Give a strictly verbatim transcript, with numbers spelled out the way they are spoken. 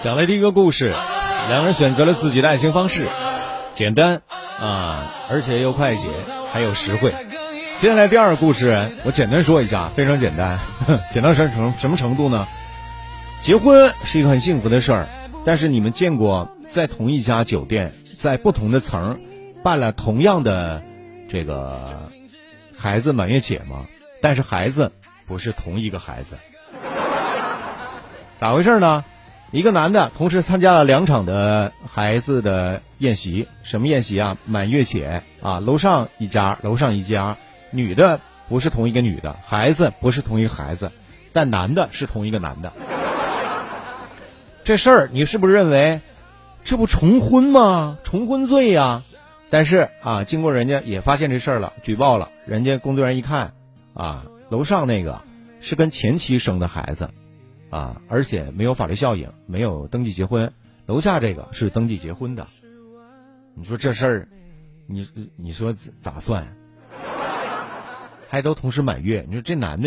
讲了第一个故事，两人选择了自己的爱情方式，简单啊，而且又快捷，还有实惠。接下来第二个故事，我简单说一下，非常简单，简单成什什么程度呢？结婚是一个很幸福的事儿，但是你们见过在同一家酒店，在不同的层办了同样的这个孩子满月帖吗？但是孩子不是同一个孩子，咋回事呢？一个男的同时参加了两场的孩子的宴席，什么宴席啊？满月帖啊，楼上一家，楼上一家，女的不是同一个女的，孩子不是同一个孩子，但男的是同一个男的。这事儿你是不是认为这不重婚吗？重婚罪呀、啊！但是啊，经过人家也发现这事儿了，举报了，人家工作人员一看啊，楼上那个是跟前妻生的孩子啊，而且没有法律效应，没有登记结婚，楼下这个是登记结婚的。你说这事儿你你说咋算？还都同时满月，你说这男的